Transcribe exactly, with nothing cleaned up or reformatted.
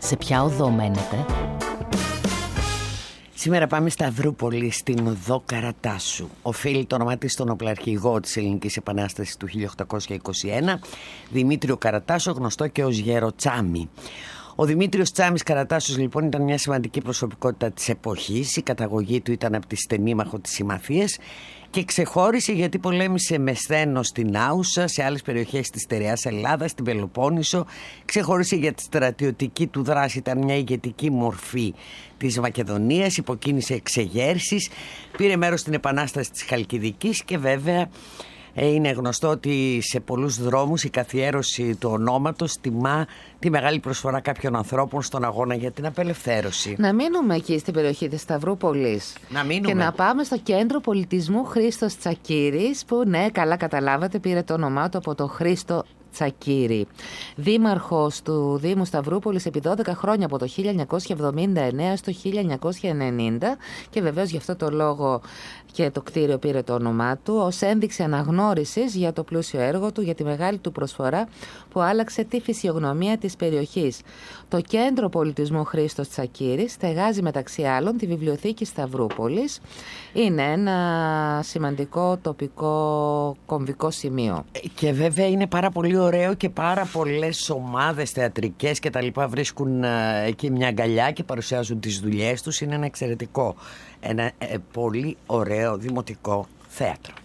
Σε ποια οδό μένετε? Σήμερα πάμε στα Αυρούπολη, στην οδό Καρατάσου. Οφείλει το όνομά της στον οπλαρχηγό της Ελληνικής Επανάστασης του χίλια οκτακόσια είκοσι ένα, Δημήτριο Καρατάσο, γνωστό και ως Γέρο Τσάμι. Ο Δημήτριος Τσάμις Καρατάσος λοιπόν ήταν μια σημαντική προσωπικότητα της εποχής. Η καταγωγή του ήταν από τη στενήμαχο της Συμμαθίας και ξεχώρισε γιατί πολέμησε με σθένος στην Άουσα, σε άλλες περιοχές της στερεάς Ελλάδας, στην Πελοπόννησο. Ξεχώρισε για τη στρατιωτική του δράση, ήταν μια ηγετική μορφή της Μακεδονίας, υποκίνησε εξεγέρσεις, πήρε μέρος στην Επανάσταση της Χαλκιδικής και βέβαια είναι γνωστό ότι σε πολλούς δρόμους η καθιέρωση του ονόματος τιμά τη μεγάλη προσφορά κάποιων ανθρώπων στον αγώνα για την απελευθέρωση. Να μείνουμε εκεί στην περιοχή της Σταυρούπολης να μείνουμε. Και να πάμε στο Κέντρο Πολιτισμού Χρήστος Τσακύρης, που ναι, καλά καταλάβατε, πήρε το όνομά του από τον Χρήστο Τσακύρη, δήμαρχος του Δήμου Σταυρούπολης επί δώδεκα χρόνια, από το χίλια εννιακόσια εβδομήντα εννέα στο χίλια εννιακόσια ενενήντα, και βεβαίως γι' αυτό το λόγο και το κτίριο πήρε το όνομά του, ως ένδειξη αναγνώρισης για το πλούσιο έργο του, για τη μεγάλη του προσφορά που άλλαξε τη φυσιογνωμία της περιοχής. Το Κέντρο Πολιτισμού Χρήστος Τσακύρης στεγάζει μεταξύ άλλων τη Βιβλιοθήκη Σταυρούπολης. Είναι ένα σημαντικό τοπικό κομβικό σημείο. Και βέβαια είναι πάρα πολύ ωραίο και πάρα πολλές ομάδες θεατρικές και τα λοιπά βρίσκουν εκεί μια αγκαλιά και παρουσιάζουν τις δουλειές τους. Είναι ένα εξαιρετικό, ένα ε, πολύ ωραίο δημοτικό θέατρο.